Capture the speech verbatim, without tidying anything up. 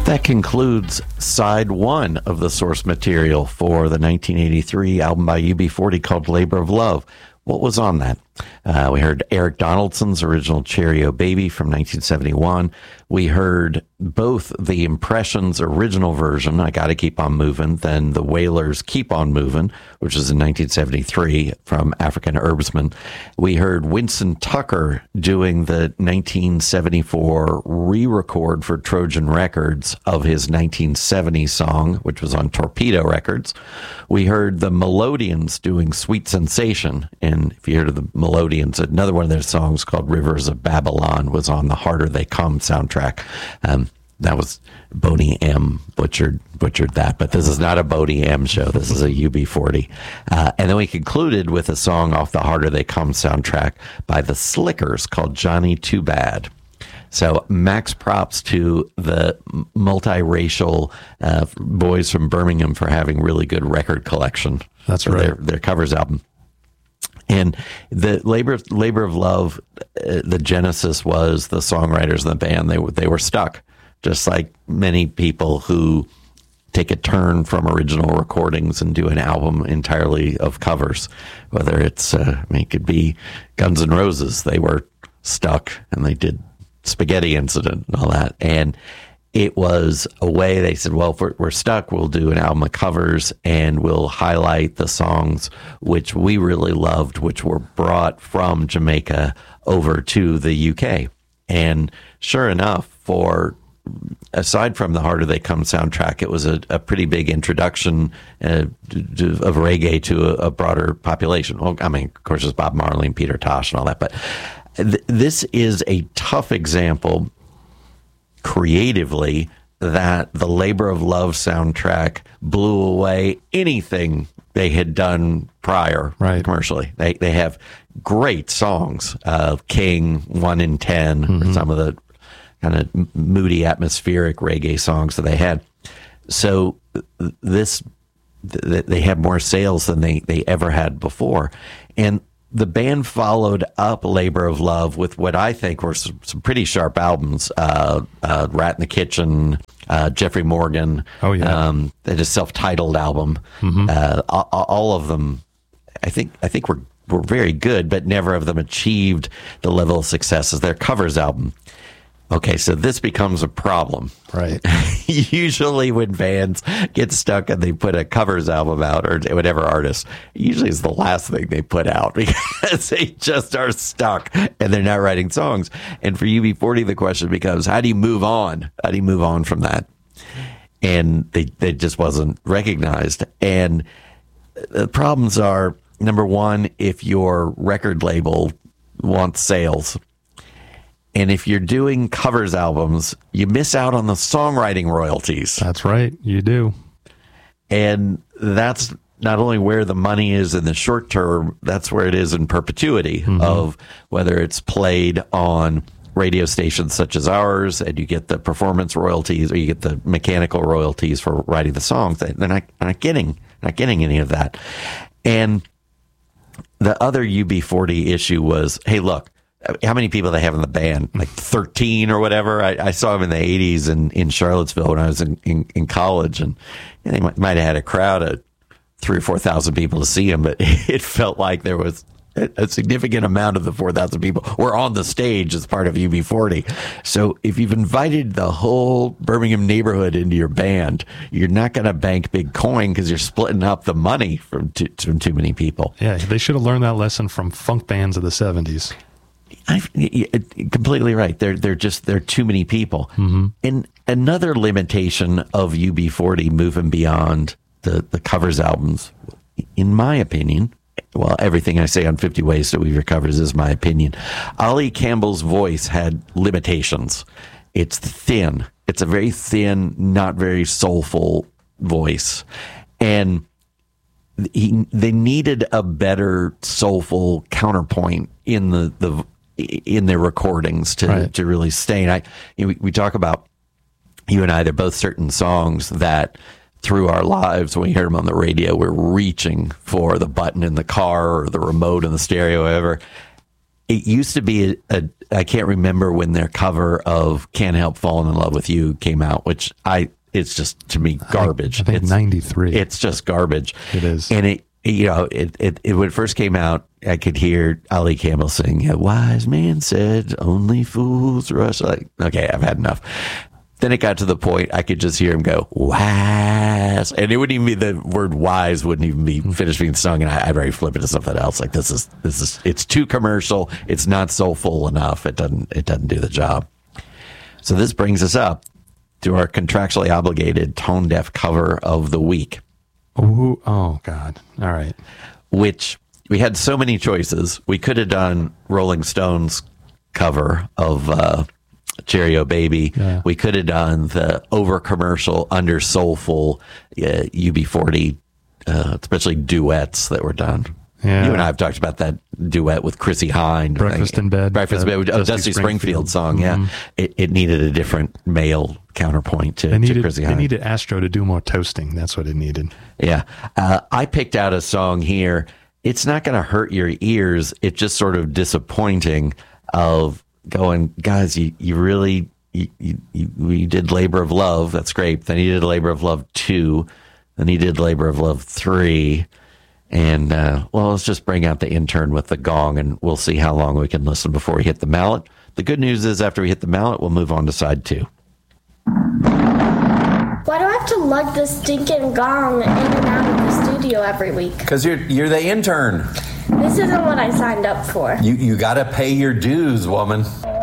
That concludes side one of the source material for the nineteen eighty-three album by U B forty called Labor of Love. What was on that? Uh, we heard Eric Donaldson's original Cherry O Baby from nineteen seventy-one. We heard both the Impressions' original version, I Gotta Keep On Moving, then the Wailers' Keep On Moving, which is in nineteen seventy-three from African Herbsman. We heard Winston Tucker doing the nineteen seventy-four re-record for Trojan Records of his nineteen seventy song, which was on Torpedo Records. We heard the Melodians doing Sweet Sensation, and if you heard of the Melodians, another one of their songs called Rivers of Babylon was on the Harder They Come soundtrack. Um, that was Boney M. butchered butchered that, but this is not a Boney M show. This is a U B forty. Uh, and then we concluded with a song off the Harder They Come soundtrack by the Slickers called Johnny Too Bad. So max props to the multiracial uh, boys from Birmingham for having really good record collection. That's for right. Their, their covers album. And the labor labor of love, uh, the genesis was the songwriters in the band. They were they were stuck, just like many people who take a turn from original recordings and do an album entirely of covers. Whether it's, uh, I mean, it could be Guns N' Roses. They were stuck and they did Spaghetti Incident and all that. And it was a way they said, well, if we're, we're stuck, we'll do an album of covers and we'll highlight the songs which we really loved, which were brought from Jamaica over to the U K. And sure enough, for aside from the Harder They Come soundtrack, it was a, a pretty big introduction uh, to, of reggae to a, a broader population. Well, I mean, of course, there's Bob Marley and Peter Tosh and all that, but th- this is a tough example creatively that the Labor of Love soundtrack blew away anything they had done prior, right, commercially. They they have great songs, uh, King, One in Ten, mm-hmm. or some of the kind of moody, atmospheric reggae songs that they had. So this, th- they have more sales than they, they ever had before. And the band followed up Labor of Love with what I think were some, some pretty sharp albums. Uh, uh, Rat in the Kitchen, uh, Jeffrey Morgan. Oh, yeah. Um, they had a self-titled album. Mm-hmm. Uh, all, all of them, I think, I think were, were very good, but never of them achieved the level of success as their covers album. Okay, so this becomes a problem. Right. Usually when bands get stuck and they put a covers album out, or whatever artist, usually it's the last thing they put out because they just are stuck and they're not writing songs. And for U B forty, the question becomes, how do you move on? How do you move on from that? And they, they just wasn't recognized. And the problems are, number one, if your record label wants sales, and if you're doing covers albums, you miss out on the songwriting royalties. That's right. You do. And that's not only where the money is in the short term, that's where it is in perpetuity, mm-hmm. of whether it's played on radio stations such as ours and you get the performance royalties or you get the mechanical royalties for writing the songs. They're not, they're not getting, not getting any of that. And the other U B forty issue was, hey, look, how many people they have in the band? Like thirteen or whatever. I, I saw them in the eighties in, in Charlottesville when I was in, in, in college, and you know, they might, might have had a crowd of three or four thousand people to see them, but it felt like there was a, a significant amount of the four thousand people were on the stage as part of U B forty. So if you've invited the whole Birmingham neighborhood into your band, you're not going to bank big coin because you're splitting up the money from too, from too many people. Yeah, they should have learned that lesson from funk bands of the seventies. I, completely right. They're they're just they're too many people. Mm-hmm. And another limitation of U B forty moving beyond the, the covers albums, in my opinion, well, everything I say on fifty Ways to Weave Your Covers is my opinion. Ollie Campbell's voice had limitations. It's thin. It's a very thin, not very soulful voice, and he, they needed a better soulful counterpoint in the the. in their recordings to right. to really stay. And I, you know, we, we talk about, you and I, they're both certain songs that through our lives, when we hear them on the radio, we're reaching for the button in the car or the remote in the stereo, whatever. it used to be a, a I can't remember when their cover of Can't Help Falling in Love with You came out, which I it's just to me garbage. I think, I think it's ninety-three. It's just garbage. It is. And it you know, it, it, it when it first came out, I could hear Ali Campbell sing, "A wise man said, only fools rush." Like, okay, I've had enough. Then it got to the point I could just hear him go, "Wise," and it wouldn't even be the word "wise" wouldn't even be finished being sung, and I, I'd already flip it to something else. Like this is this is it's too commercial. It's not soulful enough. It doesn't it doesn't do the job. So this brings us up to our contractually obligated tone deaf cover of the week. Ooh, oh God! All right, which we had so many choices. We could have done Rolling Stones cover of uh, Cherry O Baby. Yeah. We could have done the over commercial, under soulful uh, U B forty, uh, especially duets that were done. Yeah. You and I have talked about that duet with Chrissy Hind. Breakfast in Bed. Breakfast in Bed, a Dusty, Dusty Springfield, Springfield song, mm-hmm. yeah. It, it needed a different male counterpoint to, they needed, to Chrissy Hind. They needed Astro to do more toasting. That's what it needed. Yeah. Uh, I picked out a song here. It's not going to hurt your ears. It's just sort of disappointing of going, guys, you, you really, you, you, you did Labor of Love. That's great. Then you did Labor of Love two. Then you did Labor of Love three. And, uh, well, let's just bring out the intern with the gong and we'll see how long we can listen before we hit the mallet. The good news is after we hit the mallet, we'll move on to side two. Why do I have to lug this stinking gong in and out of the studio every week? Because you're you're the intern. This isn't what I signed up for. You you got to pay your dues, woman.